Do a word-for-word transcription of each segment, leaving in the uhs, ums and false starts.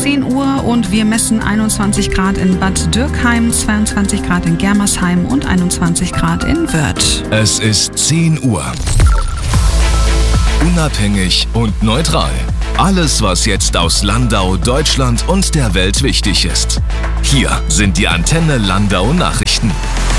zehn Uhr und wir messen einundzwanzig Grad in Bad Dürkheim, zweiundzwanzig Grad in Germersheim und einundzwanzig Grad in Wörth. Es ist zehn Uhr. Unabhängig und neutral. Alles, was jetzt aus Landau, Deutschland und der Welt wichtig ist. Hier sind die Antenne Landau Nachrichten.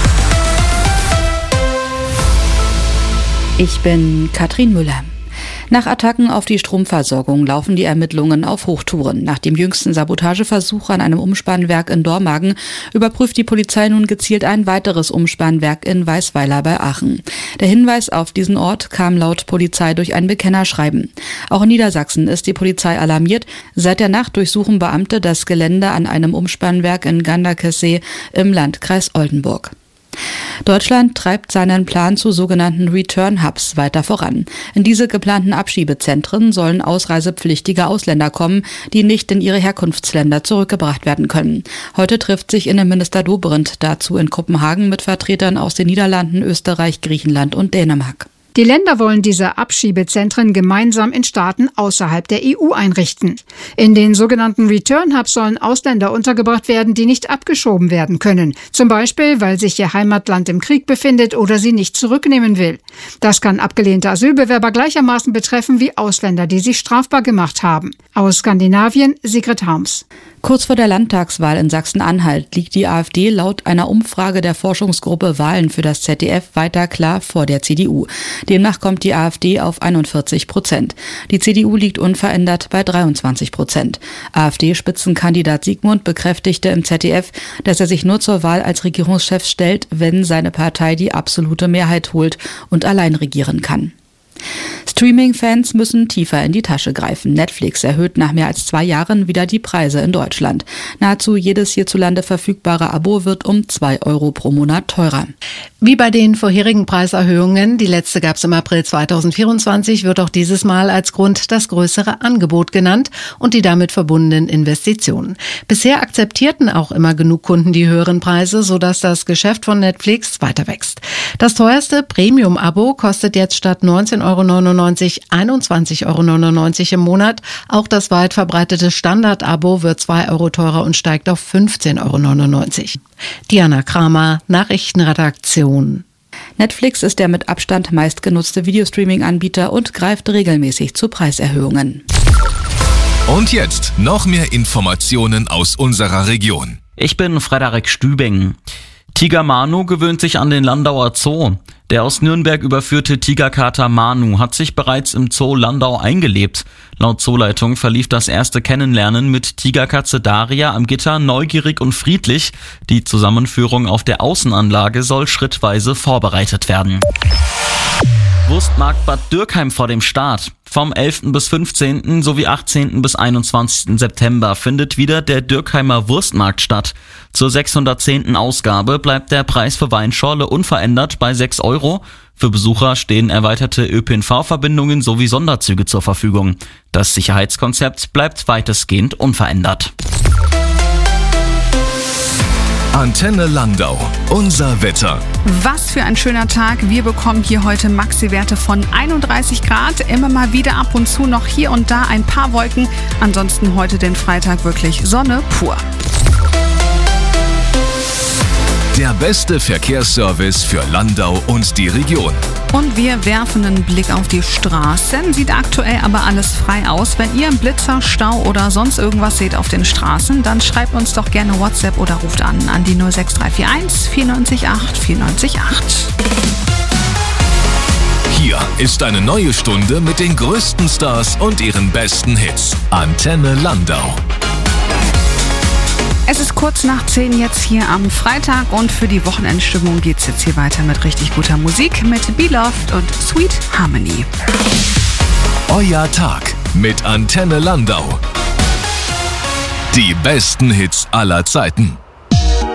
Ich bin Katrin Müller. Nach Attacken auf die Stromversorgung laufen die Ermittlungen auf Hochtouren. Nach dem jüngsten Sabotageversuch an einem Umspannwerk in Dormagen überprüft die Polizei nun gezielt ein weiteres Umspannwerk in Weißweiler bei Aachen. Der Hinweis auf diesen Ort kam laut Polizei durch ein Bekennerschreiben. Auch in Niedersachsen ist die Polizei alarmiert. Seit der Nacht durchsuchen Beamte das Gelände an einem Umspannwerk in Ganderkessee im Landkreis Oldenburg. Deutschland treibt seinen Plan zu sogenannten Return-Hubs weiter voran. In diese geplanten Abschiebezentren sollen ausreisepflichtige Ausländer kommen, die nicht in ihre Herkunftsländer zurückgebracht werden können. Heute trifft sich Innenminister Dobrindt dazu in Kopenhagen mit Vertretern aus den Niederlanden, Österreich, Griechenland und Dänemark. Die Länder wollen diese Abschiebezentren gemeinsam in Staaten außerhalb der E U einrichten. In den sogenannten Return-Hubs sollen Ausländer untergebracht werden, die nicht abgeschoben werden können. Zum Beispiel, weil sich ihr Heimatland im Krieg befindet oder sie nicht zurücknehmen will. Das kann abgelehnte Asylbewerber gleichermaßen betreffen wie Ausländer, die sich strafbar gemacht haben. Aus Skandinavien, Sigrid Harms. Kurz vor der Landtagswahl in Sachsen-Anhalt liegt die AfD laut einer Umfrage der Forschungsgruppe Wahlen für das Z D F weiter klar vor der C D U. Demnach kommt die AfD auf einundvierzig Prozent. Die C D U liegt unverändert bei dreiundzwanzig Prozent. AfD-Spitzenkandidat Siegmund bekräftigte im Z D F, dass er sich nur zur Wahl als Regierungschef stellt, wenn seine Partei die absolute Mehrheit holt und allein regieren kann. Streaming-Fans müssen tiefer in die Tasche greifen. Netflix erhöht nach mehr als zwei Jahren wieder die Preise in Deutschland. Nahezu jedes hierzulande verfügbare Abo wird um zwei Euro pro Monat teurer. Wie bei den vorherigen Preiserhöhungen, die letzte gab es im April zweitausendvierundzwanzig, wird auch dieses Mal als Grund das größere Angebot genannt und die damit verbundenen Investitionen. Bisher akzeptierten auch immer genug Kunden die höheren Preise, sodass das Geschäft von Netflix weiter wächst. Das teuerste Premium-Abo kostet jetzt statt neunzehn Euro neunundneunzig einundzwanzig Euro neunundneunzig im Monat. Auch das weit verbreitete Standard-Abo wird zwei Euro teurer und steigt auf fünfzehn Euro neunundneunzig. Diana Kramer, Nachrichtenredaktion. Netflix ist der mit Abstand meistgenutzte Videostreaming-Anbieter und greift regelmäßig zu Preiserhöhungen. Und jetzt noch mehr Informationen aus unserer Region. Ich bin Frederik Stübing. Tiger Manu gewöhnt sich an den Landauer Zoo. Der aus Nürnberg überführte Tigerkater Manu hat sich bereits im Zoo Landau eingelebt. Laut Zooleitung verlief das erste Kennenlernen mit Tigerkatze Daria am Gitter neugierig und friedlich. Die Zusammenführung auf der Außenanlage soll schrittweise vorbereitet werden. Wurstmarkt Bad Dürkheim vor dem Start. Vom elften bis fünfzehnten sowie achtzehnten bis einundzwanzigsten September findet wieder der Dürkheimer Wurstmarkt statt. Zur sechshundertzehnten Ausgabe bleibt der Preis für Weinschorle unverändert bei sechs Euro. Für Besucher stehen erweiterte Ö P N V-Verbindungen sowie Sonderzüge zur Verfügung. Das Sicherheitskonzept bleibt weitestgehend unverändert. Antenne Landau, unser Wetter. Was für ein schöner Tag. Wir bekommen hier heute Maxi-Werte von einunddreißig Grad. Immer mal wieder ab und zu noch hier und da ein paar Wolken. Ansonsten heute den Freitag wirklich Sonne pur. Der beste Verkehrsservice für Landau und die Region. Und wir werfen einen Blick auf die Straßen. Sieht aktuell aber alles frei aus. Wenn ihr einen Blitzer, Stau oder sonst irgendwas seht auf den Straßen, dann schreibt uns doch gerne WhatsApp oder ruft an an die null sechs drei vier eins vier neun acht vier neun acht. Hier ist eine neue Stunde mit den größten Stars und ihren besten Hits. Antenne Landau. Es ist kurz nach zehn jetzt hier am Freitag und für die Wochenendstimmung geht's jetzt hier weiter mit richtig guter Musik mit Beloved und Sweet Harmony. Euer Tag mit Antenne Landau. Die besten Hits aller Zeiten.